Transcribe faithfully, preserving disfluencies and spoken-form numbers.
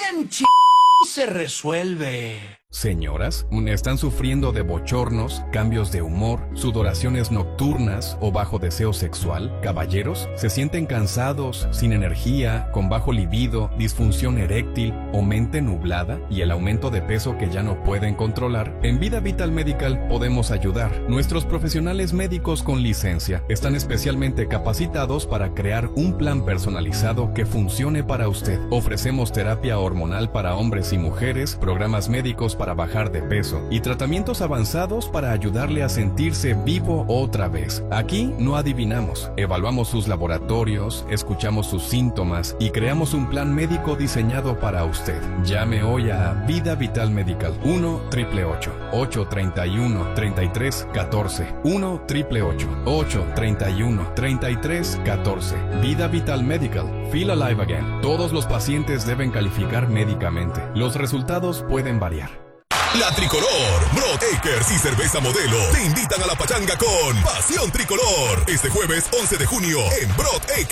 en ch... se resuelve. Señoras, ¿están sufriendo de bochornos, cambios de humor, sudoraciones nocturnas o bajo deseo sexual? Caballeros, ¿se sienten cansados, sin energía, con bajo libido, disfunción eréctil o mente nublada y el aumento de peso que ya no pueden controlar? En Vida Vital Medical podemos ayudar. Nuestros profesionales médicos con licencia están especialmente capacitados para crear un plan personalizado que funcione para usted. Ofrecemos terapia hormonal para hombres y mujeres, programas médicos para bajar de peso y tratamientos avanzados para ayudarle a sentirse vivo otra vez. Aquí no adivinamos, evaluamos sus laboratorios, escuchamos sus síntomas y creamos un plan médico diseñado para usted. Llame hoy a Vida Vital Medical uno ocho ocho ocho, ocho tres uno, tres tres uno cuatro uno ocho ocho ocho, tres uno, tres tres uno cuatro. Vida Vital Medical. Feel Alive Again. Todos los pacientes deben calificar médicamente. Los resultados pueden variar. La Tricolor, Broad Acres y Cerveza Modelo te invitan a la pachanga con Pasión Tricolor este jueves once de junio en Broad Acres.